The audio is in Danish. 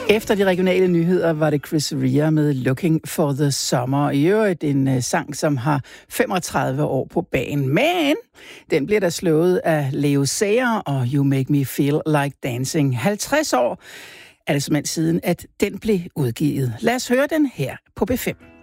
Efter de regionale nyheder var det Chris Rea med Looking for the Summer. I øvrigt en sang, som har 35 år på banen. Men den bliver der slået af Leo Sayer og You Make Me Feel Like Dancing. 50 år er det simpelthen siden, at den blev udgivet. Lad os høre den her på B5.